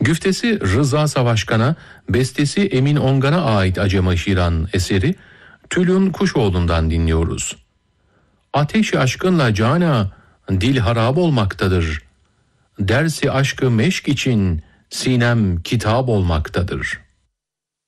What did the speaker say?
Güftesi Rıza Savaşkan'a, bestesi Emin Ongan'a ait Acema Şiran eseri Tülün Kuşoğlu'ndan dinliyoruz. Ateşi aşkınla cana dil harap olmaktadır. Dersi aşkı meşk için sinem kitap olmaktadır.